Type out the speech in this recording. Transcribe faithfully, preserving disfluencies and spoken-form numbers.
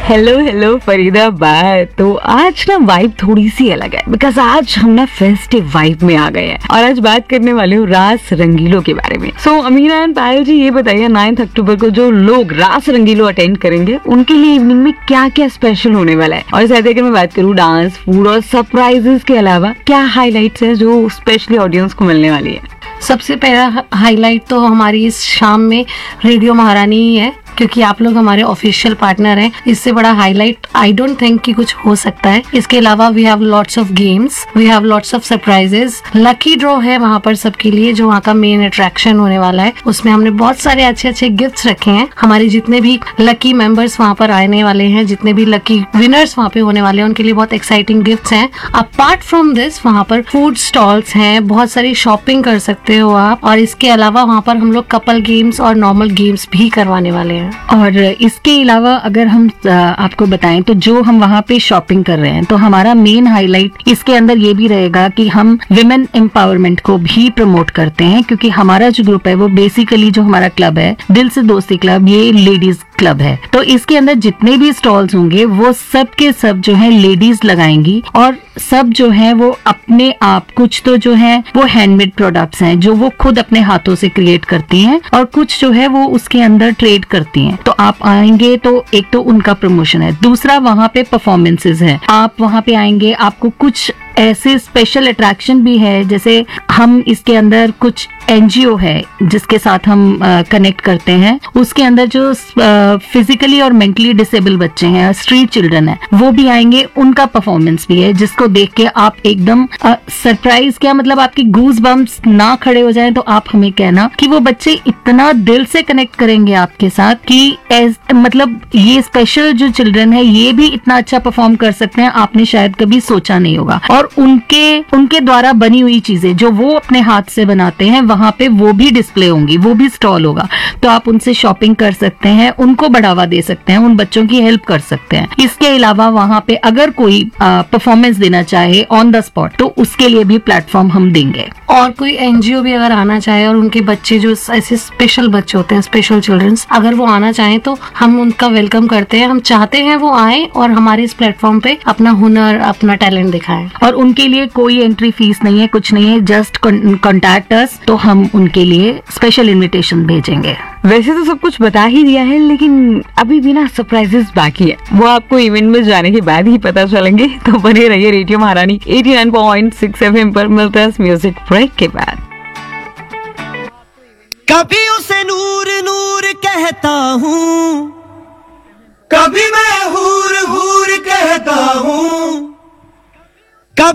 Hello hello Faridabad. तो आज ना वाइब थोड़ी सी अलग है बिकॉज आज हम ना फेस्टिव वाइब में आ गए हैं और आज बात करने वाले हूँ रास रंगीलो के बारे में। सो so, अमीना एंड पायल जी ये बताइए नाइन्थ अक्टूबर को जो लोग रास रंगीलो अटेंड करेंगे उनके लिए इवनिंग में क्या क्या स्पेशल होने वाला है, और साथ ही अगर मैं बात करूँ डांस, फूड और सरप्राइजेस के अलावा क्या हाईलाइट्स है जो स्पेशली ऑडियंस को मिलने वाली है। सबसे पहला हाईलाइट तो हमारी इस शाम में रेडियो महारानी ही है, क्योंकि आप लोग हमारे ऑफिशियल पार्टनर हैं। इससे बड़ा हाईलाइट आई डोंट थिंक कि कुछ हो सकता है। इसके अलावा we have lots of games, we have lots of surprises, lucky draw है वहाँ पर सबके लिए जो वहाँ का मेन अट्रैक्शन होने वाला है। उसमें हमने बहुत सारे अच्छे अच्छे गिफ्ट्स रखे हैं। हमारे जितने भी लकी मेंबर्स वहाँ पर आने वाले हैं, जितने भी लकी विनर्स वहाँ पे होने वाले हैं, उनके लिए बहुत एक्साइटिंग गिफ्ट्स हैं। अपार्ट फ्रॉम दिस वहाँ पर फूड स्टॉल्स हैं, बहुत सारी शॉपिंग कर सकते हो आप, और इसके अलावा वहाँ पर हम लोग कपल गेम्स और नॉर्मल गेम्स भी करवाने वाले हैं। और इसके अलावा अगर हम आपको बताएं तो जो हम वहाँ पे शॉपिंग कर रहे हैं तो हमारा मेन हाईलाइट इसके अंदर ये भी रहेगा कि हम विमेन एम्पावरमेंट को भी प्रमोट करते हैं, क्योंकि हमारा जो ग्रुप है वो बेसिकली जो हमारा क्लब है दिल से दोस्ती क्लब, ये लेडीज क्लब है। तो इसके अंदर जितने भी स्टॉल्स होंगे वो सब के सब जो है लेडीज लगाएंगी, और सब जो है वो अपने आप कुछ तो जो है वो हैंडमेड प्रोडक्ट्स हैं जो वो खुद अपने हाथों से क्रिएट करती हैं, और कुछ जो है वो उसके अंदर ट्रेड करती हैं। तो आप आएंगे तो एक तो उनका प्रमोशन है, दूसरा वहाँ पे परफॉर्मेंसेस है। आप वहाँ पे आएंगे, आपको कुछ ऐसे स्पेशल अट्रैक्शन भी है, जैसे हम इसके अंदर कुछ एनजीओ है जिसके साथ हम कनेक्ट uh, करते हैं। उसके अंदर जो फिजिकली uh, और मेंटली डिसेबल बच्चे हैं, स्ट्रीट चिल्ड्रन है, वो भी आएंगे, उनका परफॉर्मेंस भी है, जिसको देख के आप एकदम सरप्राइज uh, क्या मतलब आपकी गूज बम्प्स ना खड़े हो जाएं तो आप हमें कहना कि वो बच्चे इतना दिल से कनेक्ट करेंगे आपके साथ कि एज मतलब ये स्पेशल जो चिल्ड्रन है ये भी इतना अच्छा परफॉर्म कर सकते हैं, आपने शायद कभी सोचा नहीं होगा। और उनके उनके द्वारा बनी हुई चीजें जो वो अपने हाथ से बनाते हैं वहां पे वो भी डिस्प्ले होंगी, वो भी स्टॉल होगा। तो आप उनसे शॉपिंग कर सकते हैं, उनको बढ़ावा दे सकते हैं, उन बच्चों की हेल्प कर सकते हैं। इसके अलावा वहां पे अगर कोई परफॉर्मेंस देना चाहे ऑन द स्पॉट तो उसके लिए भी प्लेटफॉर्म हम देंगे। और कोई एनजीओ भी अगर आना चाहे और उनके बच्चे जो ऐसे स्पेशल बच्चे होते हैं, स्पेशल चिल्ड्रंस, अगर वो आना चाहें तो हम उनका वेलकम करते हैं। हम चाहते हैं वो आए और हमारे इस प्लेटफॉर्म पे अपना हुनर, अपना टैलेंट दिखाएं। और उनके लिए कोई एंट्री फीस नहीं है, कुछ नहीं है, जस्ट कॉन्टैक्ट अस, तो हम उनके लिए स्पेशल इनविटेशन भेजेंगे। वैसे तो सब कुछ बता ही दिया है, लेकिन अभी भी ना सरप्राइजेस बाकी है, वो आपको इवेंट में जाने के बाद ही पता चलेंगे। तो बने रहिए रेडियो महारानी eighty nine point six FM पर। मिलता है म्यूजिक ब्रेक के बाद। कभी उसे नूर नूर कहता हूँ, कभी मैं हूँ